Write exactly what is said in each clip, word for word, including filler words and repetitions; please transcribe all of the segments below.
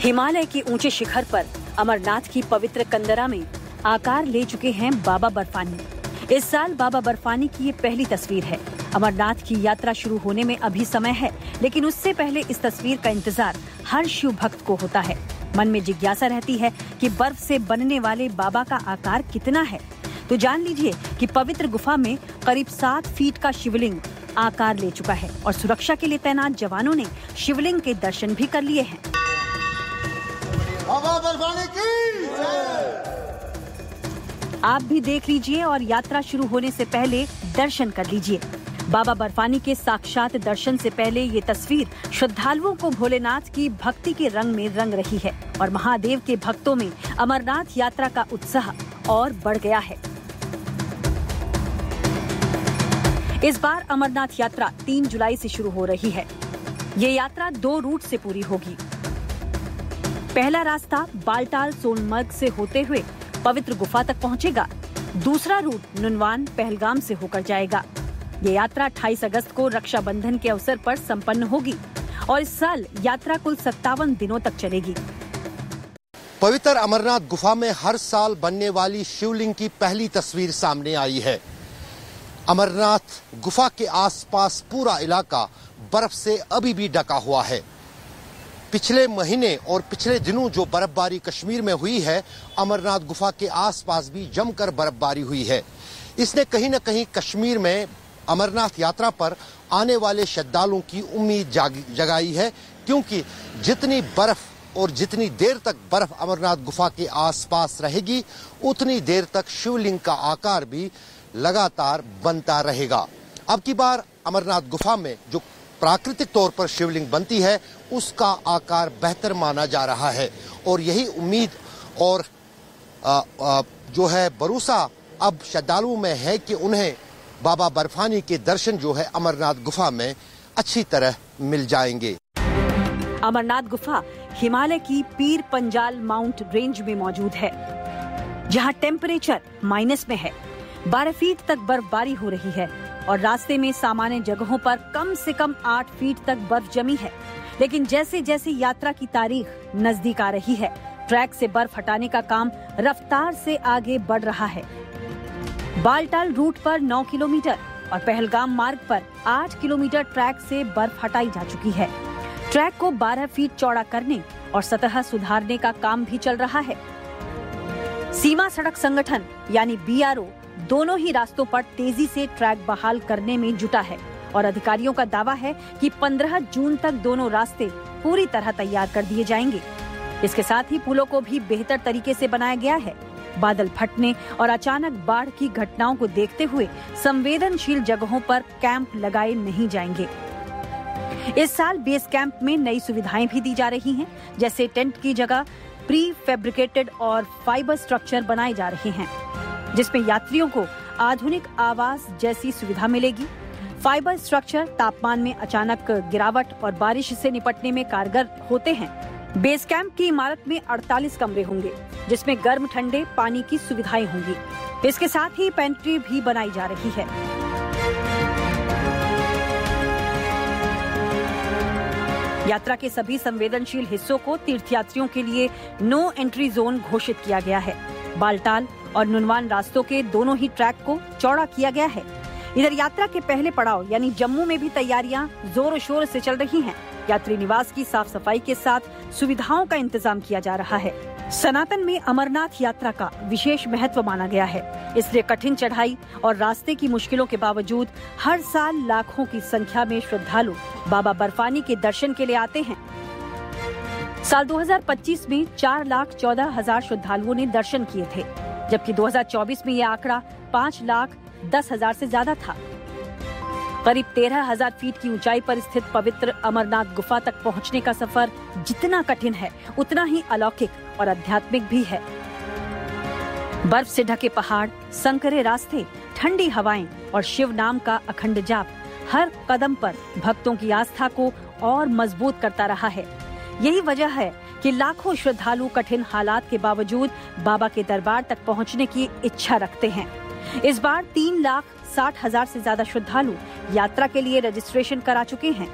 हिमालय के ऊंचे शिखर पर अमरनाथ की पवित्र कंदरा में आकार ले चुके हैं बाबा बर्फानी। इस साल बाबा बर्फानी की ये पहली तस्वीर है। अमरनाथ की यात्रा शुरू होने में अभी समय है, लेकिन उससे पहले इस तस्वीर का इंतजार हर शिव भक्त को होता है। मन में जिज्ञासा रहती है कि बर्फ से बनने वाले बाबा का आकार कितना है। तो जान लीजिए कि पवित्र गुफा में करीब सात फीट का शिवलिंग आकार ले चुका है और सुरक्षा के लिए तैनात जवानों ने शिवलिंग के दर्शन भी कर लिए हैं। बाबा बर्फानी की आप भी देख लीजिए और यात्रा शुरू होने से पहले दर्शन कर लीजिए। बाबा बर्फानी के साक्षात दर्शन से पहले ये तस्वीर श्रद्धालुओं को भोलेनाथ की भक्ति के रंग में रंग रही है और महादेव के भक्तों में अमरनाथ यात्रा का उत्साह और बढ़ गया है। इस बार अमरनाथ यात्रा तीन जुलाई से शुरू हो रही है। ये यात्रा दो रूट से पूरी होगी। पहला रास्ता बालटाल सोनमर्ग से होते हुए पवित्र गुफा तक पहुंचेगा। दूसरा रूट नुनवान पहलगाम से होकर जाएगा। ये यात्रा अट्ठाईस अगस्त को रक्षाबंधन के अवसर पर संपन्न होगी और इस साल यात्रा कुल सत्तावन दिनों तक चलेगी। पवित्र अमरनाथ गुफा में हर साल बनने वाली शिवलिंग की पहली तस्वीर सामने आई है। अमरनाथ गुफा के आसपास पूरा इलाका बर्फ से अभी भी ढका हुआ है। पिछले महीने और पिछले दिनों जो बर्फबारी कश्मीर में हुई है, अमरनाथ गुफा के आसपास भी जमकर बर्फबारी हुई है। इसने कहीं न कहीं कश्मीर में अमरनाथ यात्रा पर आने वाले श्रद्धालुओं की उम्मीद जगाई है, क्योंकि जितनी बर्फ और जितनी देर तक बर्फ अमरनाथ गुफा के आसपास रहेगी, उतनी देर तक शिवलिंग का आकार भी लगातार बनता रहेगा। अब की बार अमरनाथ गुफा में जो प्राकृतिक तौर पर शिवलिंग बनती है, उसका आकार बेहतर माना जा रहा है और यही उम्मीद और आ, आ, जो है भरोसा अब श्रद्धालुओं में है कि उन्हें बाबा बर्फानी के दर्शन जो है अमरनाथ गुफा में अच्छी तरह मिल जाएंगे। अमरनाथ गुफा हिमालय की पीर पंजाल माउंट रेंज में मौजूद है, जहां टेम्परेचर माइनस में है। बारह फीट तक बर्फबारी हो रही है और रास्ते में सामान्य जगहों पर कम से कम आठ फीट तक बर्फ जमी है। लेकिन जैसे जैसे यात्रा की तारीख नजदीक आ रही है, ट्रैक से बर्फ हटाने का काम रफ्तार से आगे बढ़ रहा है। बालटाल रूट पर नौ किलोमीटर और पहलगाम मार्ग पर आठ किलोमीटर ट्रैक से बर्फ हटाई जा चुकी है। ट्रैक को बारह फीट चौड़ा करने और सतह सुधारने का काम भी चल रहा है। सीमा सड़क संगठन यानी बी आर ओ दोनों ही रास्तों पर तेजी से ट्रैक बहाल करने में जुटा है और अधिकारियों का दावा है कि पंद्रह जून तक दोनों रास्ते पूरी तरह तैयार कर दिए जाएंगे। इसके साथ ही पुलों को भी बेहतर तरीके से बनाया गया है। बादल फटने और अचानक बाढ़ की घटनाओं को देखते हुए संवेदनशील जगहों पर कैंप लगाए नहीं जाएंगे। इस साल बेस कैंप में नई सुविधाएं भी दी जा रही हैं, जैसे टेंट की जगह प्री फैब्रिकेटेड और फाइबर स्ट्रक्चर बनाए जा रहे हैं, जिसमें यात्रियों को आधुनिक आवास जैसी सुविधा मिलेगी। फाइबर स्ट्रक्चर तापमान में अचानक गिरावट और बारिश से निपटने में कारगर होते हैं। बेस कैंप की इमारत में अड़तालीस कमरे होंगे, जिसमें गर्म ठंडे पानी की सुविधाएं होंगी। इसके साथ ही पेंट्री भी बनाई जा रही है। यात्रा के सभी संवेदनशील हिस्सों को तीर्थयात्रियों के लिए नो एंट्री जोन घोषित किया गया है। बालटाल और नुनवान रास्तों के दोनों ही ट्रैक को चौड़ा किया गया है। इधर यात्रा के पहले पड़ाव यानी जम्मू में भी तैयारियां जोरों शोर से चल रही हैं। यात्री निवास की साफ सफाई के साथ सुविधाओं का इंतजाम किया जा रहा है। सनातन में अमरनाथ यात्रा का विशेष महत्व माना गया है, इसलिए कठिन चढ़ाई और रास्ते की मुश्किलों के बावजूद हर साल लाखों की संख्या में श्रद्धालु बाबा बर्फानी के दर्शन के लिए आते हैं। साल दो हज़ार पच्चीस में चार लाख चौदह हजार श्रद्धालुओं ने दर्शन किए थे, जबकि दो हज़ार चौबीस में यह आंकड़ा पाँच लाख दस हजार से ज्यादा था। करीब तेरह हजार फीट की ऊंचाई पर स्थित पवित्र अमरनाथ गुफा तक पहुंचने का सफर जितना कठिन है, उतना ही अलौकिक और आध्यात्मिक भी है। बर्फ से ढके पहाड़, संकरे रास्ते, ठंडी हवाएं और शिव नाम का अखंड जाप हर कदम पर भक्तों की आस्था को और मजबूत करता रहा है। यही वजह है कि लाखों श्रद्धालु कठिन हालात के बावजूद बाबा के दरबार तक पहुंचने की इच्छा रखते हैं। इस बार तीन लाख साठ हजार से ज्यादा श्रद्धालु यात्रा के लिए रजिस्ट्रेशन करा चुके हैं।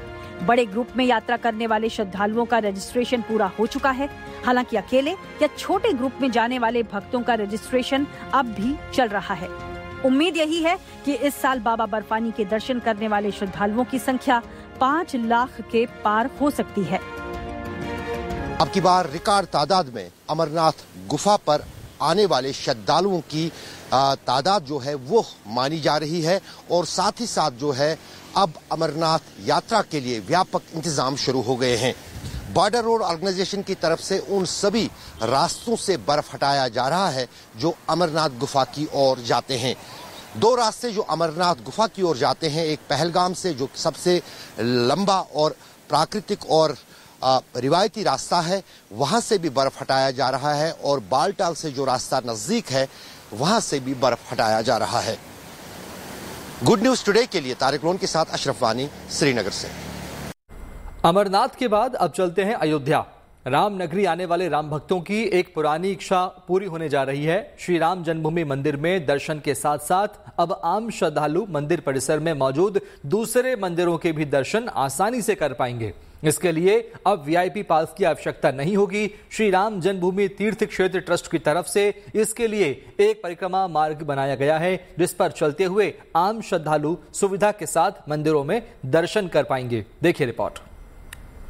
बड़े ग्रुप में यात्रा करने वाले श्रद्धालुओं का रजिस्ट्रेशन पूरा हो चुका है। हालांकि अकेले या छोटे ग्रुप में जाने वाले भक्तों का रजिस्ट्रेशन अब भी चल रहा है। उम्मीद यही है कि इस साल बाबा बर्फानी के दर्शन करने वाले श्रद्धालुओं की संख्या पाँच लाख के पार हो सकती है। अब की बार रिकॉर्ड तादाद में अमरनाथ गुफा पर आने वाले श्रद्धालुओं की तादाद जो है वो मानी जा रही है और साथ ही साथ जो है अब अमरनाथ यात्रा के लिए व्यापक इंतजाम शुरू हो गए हैं। बॉर्डर रोड ऑर्गेनाइजेशन की तरफ से उन सभी रास्तों से बर्फ हटाया जा रहा है जो अमरनाथ गुफा की ओर जाते हैं। दो रास्ते जो अमरनाथ गुफा की ओर जाते हैं, एक पहलगाम से जो सबसे लंबा और प्राकृतिक और रिवायती रास्ता है, वहां से भी बर्फ हटाया जा रहा है और बालटाल से जो रास्ता नजदीक है वहां से भी बर्फ हटाया जा रहा है। गुड न्यूज टुडे के लिए तारिक लोन के साथ अशरफ वानी, श्रीनगर से। अमरनाथ के बाद अब चलते हैं अयोध्या। राम नगरी आने वाले राम भक्तों की एक पुरानी इच्छा पूरी होने जा रही है। श्री राम जन्मभूमि मंदिर में दर्शन के साथ साथ अब आम श्रद्धालु मंदिर परिसर में मौजूद दूसरे मंदिरों के भी दर्शन आसानी से कर पाएंगे। इसके लिए अब वीआईपी पास की आवश्यकता नहीं होगी। श्री राम जन्मभूमि तीर्थ क्षेत्र ट्रस्ट की तरफ से इसके लिए एक परिक्रमा मार्ग बनाया गया है, जिस पर चलते हुए आम श्रद्धालु सुविधा के साथ मंदिरों में दर्शन कर पाएंगे। देखिए रिपोर्ट।